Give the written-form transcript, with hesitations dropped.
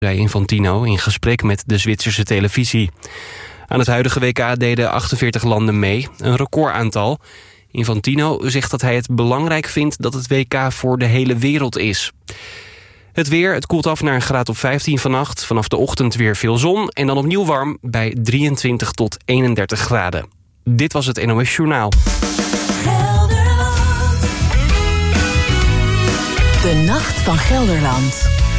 zei Infantino in gesprek met de Zwitserse televisie. Aan het huidige WK deden 48 landen mee, een recordaantal. Infantino zegt dat hij het belangrijk vindt dat het WK voor de hele wereld is. Het weer, het koelt af naar een graad of 15 vannacht. Vanaf de ochtend weer veel zon en dan opnieuw warm bij 23 tot 31 graden. Dit was het NOS Journaal. De Nacht van Gelderland.